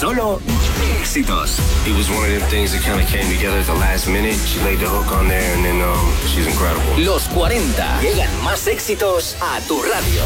solo éxitos. It was one of them things that kind of came together at the last minute. She laid the hook on there and then she's incredible. Los 40 llegan más éxitos a tu radio.